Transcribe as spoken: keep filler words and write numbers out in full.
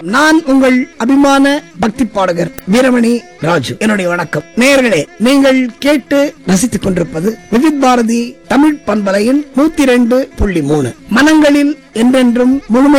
நான் உங்கள் அபிமான பக்தி பாடகர் வீரமணி ராஜு. என்னுடைய வணக்கம். நேயர்களே, நீங்கள் கேட்டு ரசித்துக் கொண்டிருப்பது விவித் பாரதி தமிழ் பண்பலையின் நூத்தி ரெண்டு புள்ளி மூணு. மனங்களில் என்றென்றும் முழுமை